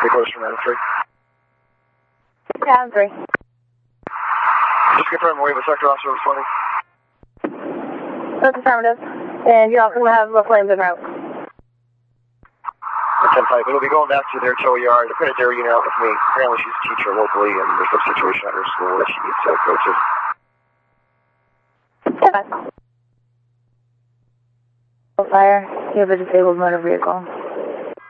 close from Adam 3. Yeah, Adam 3. Just confirm wave with sector officer responding. That's affirmative. And you're also going to have flames en route. 10-5. It'll be going back to their tow yard. I've got a dairy unit out with me. Apparently she's a teacher locally, and there's some situation at her school that she needs to go to. Fire. You have a disabled motor vehicle.